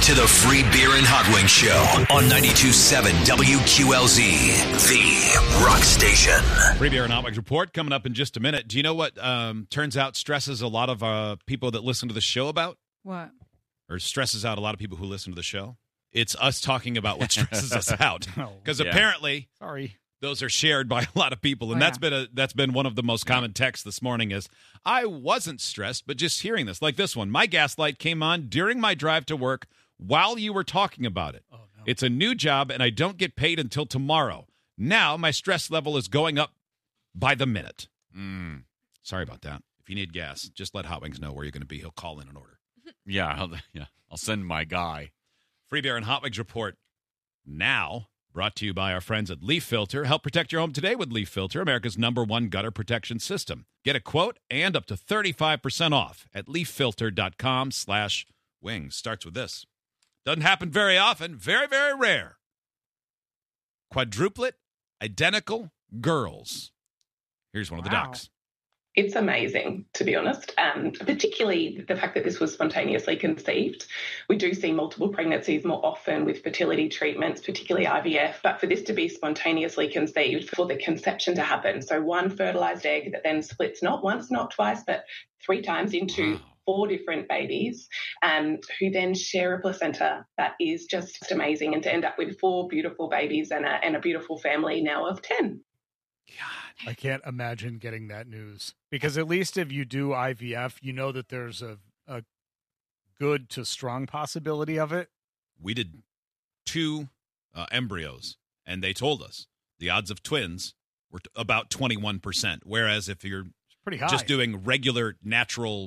to the Free Beer and Hot Wings Show on 92.7 WQLZ, the rock station. Free Beer and Hot Wings Report coming up in just a minute. Do you know what turns out stresses a lot of people that listen to the show about? What? Or stresses out a lot of people who listen to the show? It's us talking about what stresses us out. Because apparently, those are shared by a lot of people. And that's been one of the most common texts this morning is, I wasn't stressed, but just hearing this. Like this one, my gas light came on during my drive to work while you were talking about it. Oh, no. It's a new job, and I don't get paid until tomorrow. Now my stress level is going up by the minute. Sorry about that. If you need gas, just let Hot Wings know where you're going to be. He'll call in an order. I'll send my guy. Free Beer and Hot Wings Report now brought to you by our friends at Leaf Filter. Help protect your home today with Leaf Filter, America's #1 gutter protection system. Get a quote and up to 35% off at leaffilter.com/wings. Starts with this. Doesn't happen very often. Very, very rare. Quadruplet identical girls. Here's one of the docs. It's amazing, to be honest, particularly the fact that this was spontaneously conceived. We do see multiple pregnancies more often with fertility treatments, particularly IVF, but for this to be spontaneously conceived, for the conception to happen, so one fertilized egg that then splits not once, not twice, but 3 times into 4 different babies who then share a placenta. That is just amazing. And to end up with 4 beautiful babies and a beautiful family now of 10. God, I can't imagine getting that news, because at least if you do IVF, you know that there's a good to strong possibility of it. We did 2 embryos, and they told us the odds of twins were about 21%, whereas if you're pretty high. Just doing regular, natural,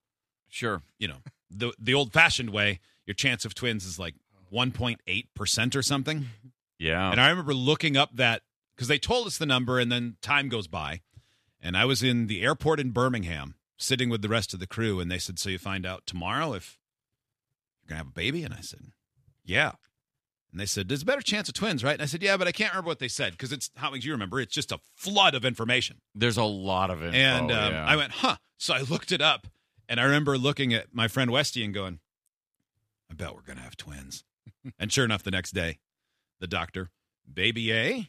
the old-fashioned way, your chance of twins is like 1.8% or something. Yeah. And I remember looking up that, because they told us the number, and then time goes by. And I was in the airport in Birmingham, sitting with the rest of the crew, and they said, so you find out tomorrow if you're going to have a baby? And I said, yeah. And they said, there's a better chance of twins, right? And I said, yeah, but I can't remember what they said, because it's Hot Wings, you remember, it's just a flood of information. There's a lot of info. And I went, So I looked it up, and I remember looking at my friend Westy and going, I bet we're going to have twins. And sure enough, the next day, the doctor, baby A?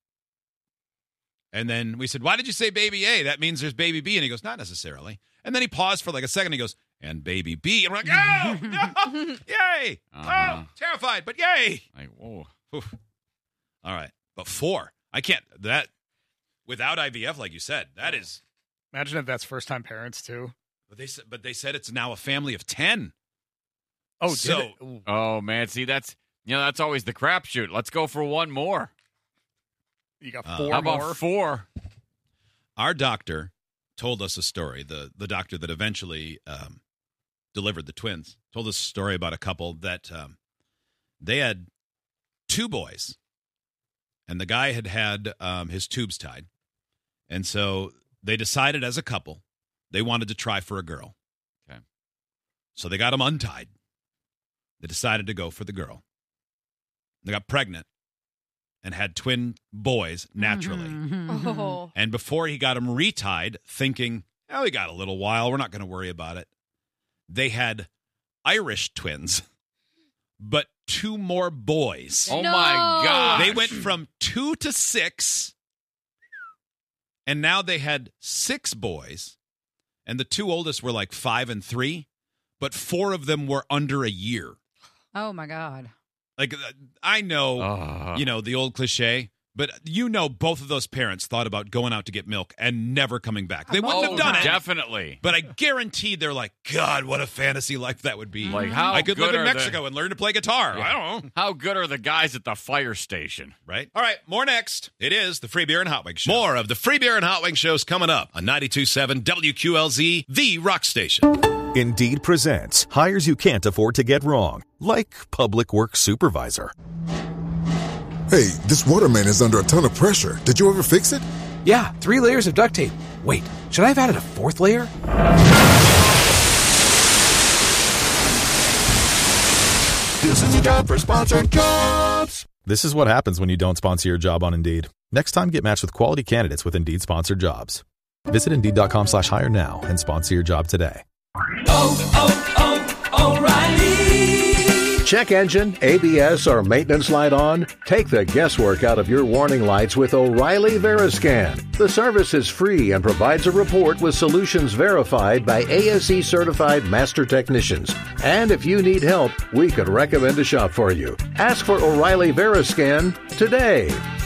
And then we said, why did you say baby A? That means there's baby B. And he goes, not necessarily. And then he paused for like a second. He goes, and baby B. And we're like, oh, no, yay. Oh, terrified, but yay. Like, whoa. Oof. All right. But 4. I can't, that, without IVF, like you said, that is. Imagine if that's first-time parents, too. But they said it's now a family of 10. Oh, oh, man. See, that's always the crapshoot. Let's go for 1 more. You got 4 how about more? 4? Our doctor told us a story. The doctor that eventually delivered the twins told us a story about a couple that they had 2 boys, and the guy had his tubes tied. And so they decided as a couple they wanted to try for a girl. Okay. So they got them untied. They decided to go for the girl. They got pregnant and had twin boys naturally. Oh. And before he got them retied, thinking, we got a little while, we're not going to worry about it, they had Irish twins, but 2 more boys. Oh, my God. They went from 2 to 6, and now they had 6 boys, and the 2 oldest were like 5 and 3, but 4 of them were under a year. Oh, my God. Like, I know, the old cliche, but both of those parents thought about going out to get milk and never coming back. They wouldn't have done it. Definitely. But I guarantee they're like, God, what a fantasy life that would be. Like, how I could good live in are Mexico and learn to play guitar. Yeah. I don't know. How good are the guys at the fire station? Right? All right, more next. It is the Free Beer and Hot Wings Show. More of the Free Beer and Hot Wings shows coming up on 92.7 WQLZ, the rock station. Indeed presents hires you can't afford to get wrong, like public works supervisor. Hey, this waterman is under a ton of pressure. Did you ever fix it? Yeah, 3 layers of duct tape. Wait, should I have added a 4th layer? This is a job for Sponsored Jobs. This is what happens when you don't sponsor your job on Indeed. Next time, get matched with quality candidates with Indeed Sponsored Jobs. Visit Indeed.com/hire now and sponsor your job today. O'Reilly. Check engine, ABS, or maintenance light on? Take the guesswork out of your warning lights with O'Reilly Veriscan. The service is free and provides a report with solutions verified by ASE certified master technicians. And if you need help, we could recommend a shop for you. Ask for O'Reilly Veriscan today.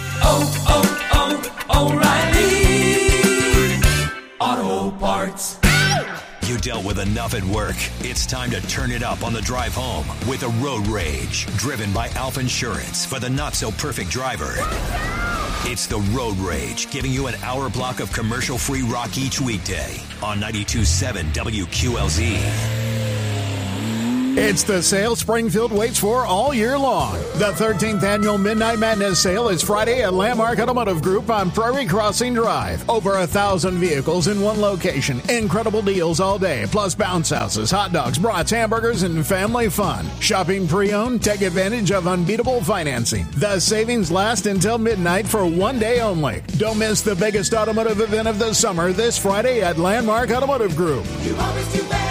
O'Reilly Auto Parts. You dealt with enough at work. It's time to turn it up on the drive home with a Road Rage, driven by Alf Insurance for the not-so-perfect driver. It's the Road Rage, giving you an hour block of commercial-free rock each weekday on 92.7 WQLZ. It's the sale Springfield waits for all year long. The 13th annual Midnight Madness sale is Friday at Landmark Automotive Group on Prairie Crossing Drive. Over 1,000 vehicles in one location. Incredible deals all day, plus bounce houses, hot dogs, brats, hamburgers, and family fun. Shopping pre-owned, take advantage of unbeatable financing. The savings last until midnight for one day only. Don't miss the biggest automotive event of the summer this Friday at Landmark Automotive Group. You always do better.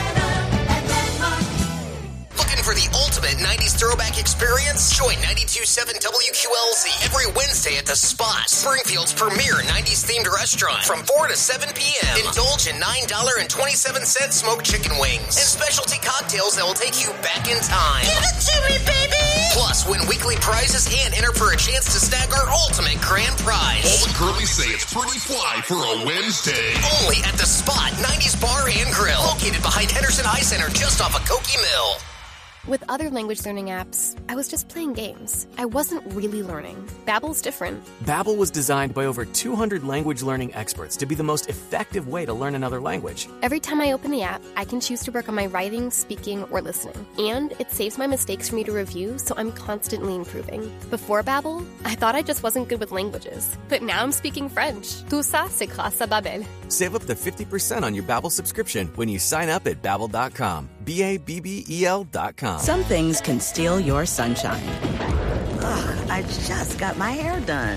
For the ultimate 90s throwback experience, join 92.7 WQLZ every Wednesday at The Spot, Springfield's premier 90s themed restaurant from 4 to 7 p.m. Indulge in $9.27 smoked chicken wings and specialty cocktails that will take you back in time. Give it to me, baby! Plus, win weekly prizes and enter for a chance to snag our ultimate grand prize. All the girlies say it's pretty fly for a Wednesday. Only at The Spot 90s Bar and Grill, located behind Henderson Eye Center just off of Koki Mill. With other language learning apps, I was just playing games. I wasn't really learning. Babbel's different. Babbel was designed by over 200 language learning experts to be the most effective way to learn another language. Every time I open the app, I can choose to work on my writing, speaking, or listening. And it saves my mistakes for me to review, so I'm constantly improving. Before Babbel, I thought I just wasn't good with languages. But now I'm speaking French. Tout ça, c'est grâce à Babbel. Save up to 50% on your Babbel subscription when you sign up at Babbel.com. Babbel.com. Some things can steal your sunshine. Ugh, I just got my hair done.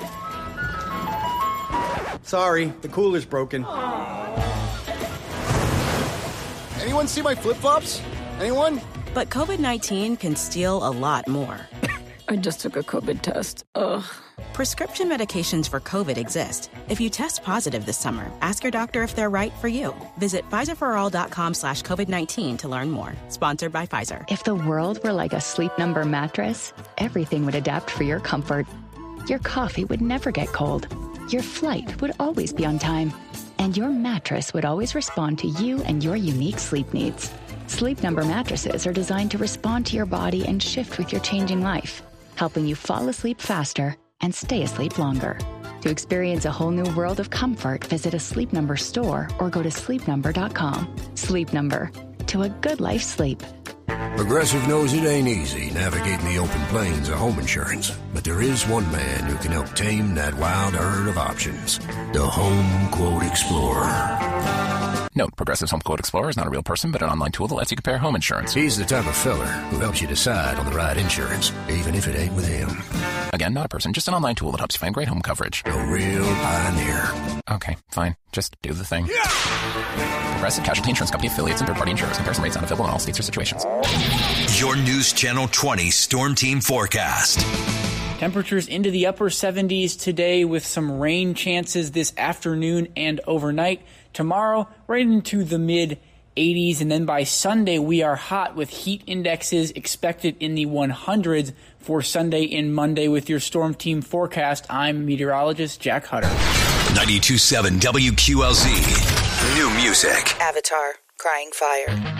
Sorry, the cooler's broken. Anyone see my flip-flops? Anyone? But COVID-19 can steal a lot more. I just took a COVID test. Ugh. Prescription medications for COVID exist. If you test positive this summer, ask your doctor if they're right for you. Visit PfizerForAll.com/COVID-19 to learn more. Sponsored by Pfizer. If the world were like a Sleep Number mattress, everything would adapt for your comfort. Your coffee would never get cold. Your flight would always be on time. And your mattress would always respond to you and your unique sleep needs. Sleep Number mattresses are designed to respond to your body and shift with your changing life, helping you fall asleep faster and stay asleep longer. To experience a whole new world of comfort, visit a Sleep Number store or go to sleepnumber.com. Sleep Number. To a good life sleep. Progressive knows it ain't easy navigating the open plains of home insurance, but there is one man who can help tame that wild herd of options. The Home Quote Explorer. Note, Progressive's Home Quote Explorer is not a real person, but an online tool that lets you compare home insurance. He's the type of fella who helps you decide on the right insurance, even if it ain't with him. Again, not a person, just an online tool that helps you find great home coverage. A real pioneer. Okay, fine. Just do the thing. Yeah! Progressive Casualty Insurance Company affiliates and third-party insurers. Comparison rates not available in all states or situations. Your News Channel 20 Storm Team Forecast. Temperatures into the upper 70s today with some rain chances this afternoon and overnight. Tomorrow, right into the mid-80s. And then by Sunday, we are hot with heat indexes expected in the 100s for Sunday and Monday. With your Storm Team forecast, I'm meteorologist Jack Hutter. 92.7 WQLZ. New music. Avatar, Crying Fire.